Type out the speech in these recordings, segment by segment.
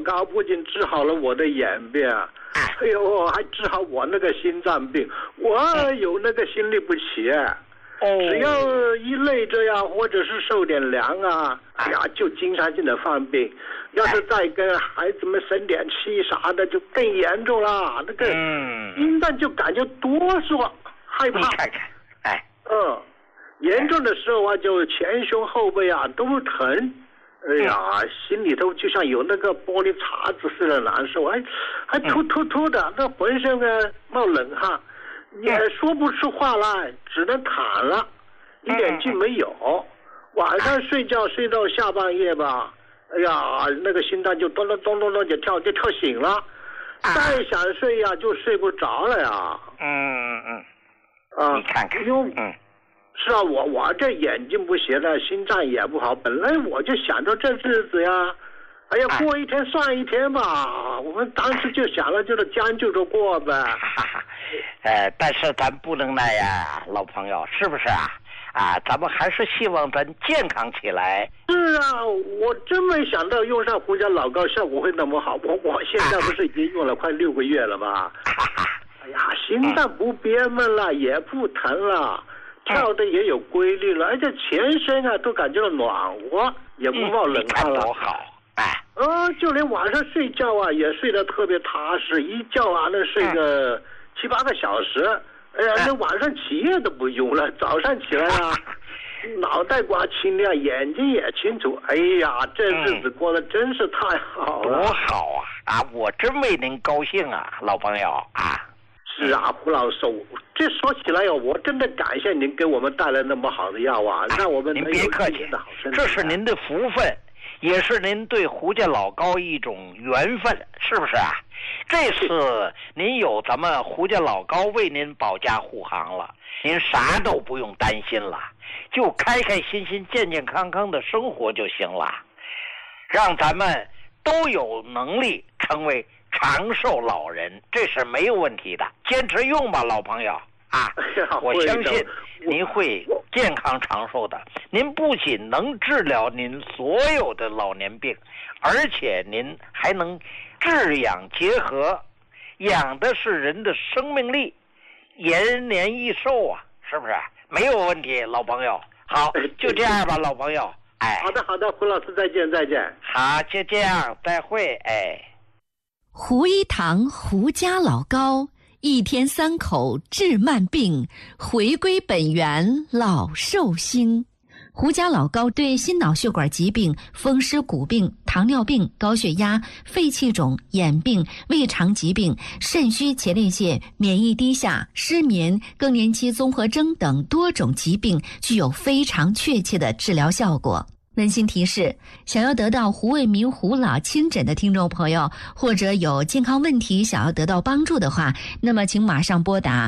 膏不仅治好了我的眼病，哎呦，还治好我那个心脏病。我有那个心律不齐，只要一累着呀，或者是受点凉啊，哎呀，就经常性的犯病。要是再跟孩子们生点气啥的，就更严重了。那个心脏就感觉哆嗦，害怕。 你看看， 严重的时候啊，就前胸后背啊都疼。哎呀，心里头就像有那个玻璃碴子似的难受，还突的，那浑身呢冒冷汗，也说不出话来，只能躺了，一点劲没有。晚上睡觉睡到下半夜吧，哎呀，那个心脏就咚咚咚咚咚就跳醒了，再想睡呀就睡不着了呀。 你看看， 是啊，我这眼睛不行了，心脏也不好，本来我就想着这日子呀，哎呀，过一天算一天吧。我们当时就想了，就是将就着过呗。 但是咱不能那样，老朋友，是不是啊？咱们还是希望咱健康起来。 是啊，我真没想到用上胡椒老膏效果会那么好。我现在不是已经用了快6个月了吗？哎呀，心脏不憋闷了，也不疼了。跳的也有规律了，而且全身啊都感觉到暖和，也不冒冷汗了。 多好！ 就连晚上睡觉啊也睡得特别踏实，一觉啊能睡个7、8个小时。哎呀，那晚上起夜都不用了，早上起来啊，脑袋瓜清亮，眼睛也清楚。哎呀，这日子过得真是太好了。 多好啊！我真为您高兴啊，老朋友啊。 是啊，胡老师，这说起来我真的感谢您给我们带来那么好的药啊，让我们您别客气，这是您的福分，也是您对胡家老高一种缘分，是不是啊？这次您有咱们胡家老高为您保驾护航了，您啥都不用担心了，就开开心心、健健康康的生活就行了，让咱们都有能力成为长寿老人，这是没有问题的，坚持用吧，老朋友啊！我相信您会健康长寿的。您不仅能治疗您所有的老年病，而且您还能治养结合，养的是人的生命力，延年益寿啊，是不是？没有问题，老朋友。好，就这样吧，老朋友。 好的，胡老师，再见。 好，就这样，再会。 胡一堂胡家老高，1天3口治慢病，回归本源老寿星。胡家老高对心脑血管疾病、风湿骨病、糖尿病、高血压、肺气肿、眼病、胃肠疾病、肾虚前列腺、免疫低下、失眠、更年期综合征等多种疾病具有非常确切的治疗效果。温馨提示，想要得到胡卫民胡老亲诊的听众朋友，或者有健康问题想要得到帮助的话，那么请马上拨打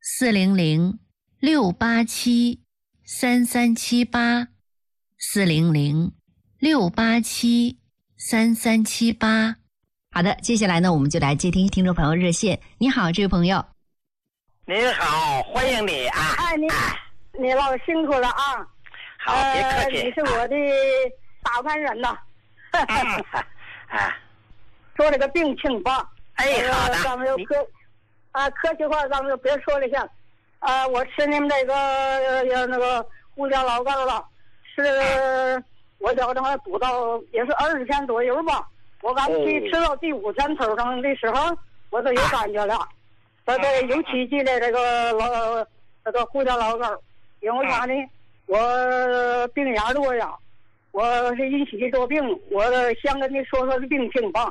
400-687-3378 400-687-3378。好的，接下来呢，我们就来接听听众朋友热线。你好，这位朋友。 您好，欢迎你啊！ 你老辛苦了啊！ 好，别客气。 你是我的打饭人呐。说这个病情吧。 好的。 咱们就客气话，咱们就别说了像。我吃你们这个那个胡椒老膏了，是我觉得还补到也是20天左右吧。我刚去吃到第5天头上的时候，我都有感觉了。有奇迹的这个胡椒老膏，因为啥呢？我病眼多呀，我是一起多病，我先跟你说说这病情吧。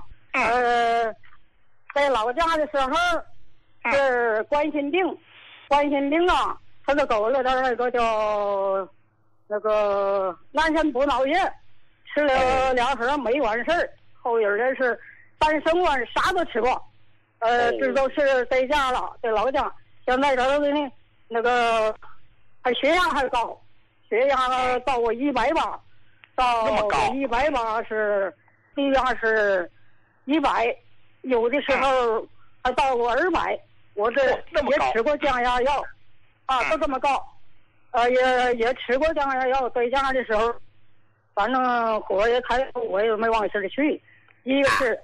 在老家的时候是冠心病啊，他就给我了点那个叫那个南山补脑液，吃了2盒没完事儿，后有人是3升丸啥都吃过，这都是在家了，在老家。现在这个呢，那个还血压还高。血压到我180，到180是血压是100，有的时候还到过200。我这也吃过降压药，都这么高。也吃过降压药，在家的时候，反正火也开，我也没往心里去。一个是